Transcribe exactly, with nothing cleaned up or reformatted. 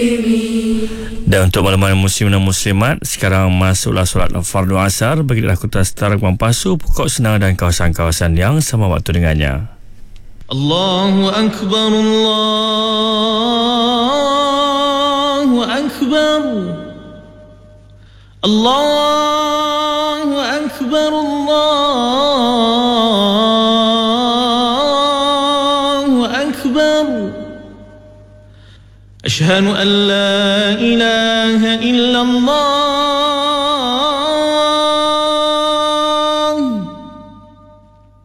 Dan untuk malam-malam muslim dan muslimat, sekarang masuklah solat fardu asar bagi daerah Kota Setara, Pasu, Pokok Senang dan kawasan-kawasan yang sama waktu dengannya. Allahu Akbar, Allahu Akbar, Allahu Akbar, Allahu Akbar. Ashhadu an la ilaha illallah